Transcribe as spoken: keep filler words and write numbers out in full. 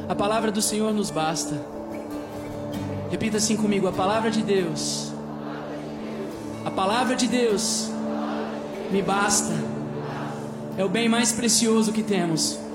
A palavra do Senhor nos basta. Repita assim comigo: a palavra de Deus, a palavra de Deus me basta. É o bem mais precioso que temos.